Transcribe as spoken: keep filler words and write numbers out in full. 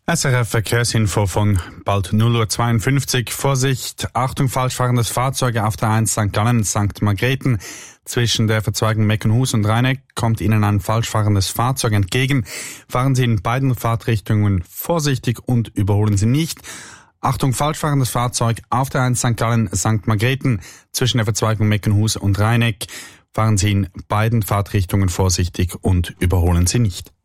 S R F Verkehrsinfo von bald null Uhr zweiundfünfzig. Vorsicht, Achtung, falsch fahrendes Fahrzeug auf der eins Sankt Gallen, Sankt Margrethen. Zwischen der Verzweigung Meckenhus und Rheineck kommt Ihnen ein falsch fahrendes Fahrzeug entgegen. Fahren Sie in beiden Fahrtrichtungen vorsichtig und überholen Sie nicht. Achtung, falsch fahrendes Fahrzeug auf der eins Sankt Gallen, Sankt Margrethen. Zwischen der Verzweigung Meckenhus und Rheineck fahren Sie in beiden Fahrtrichtungen vorsichtig und überholen Sie nicht.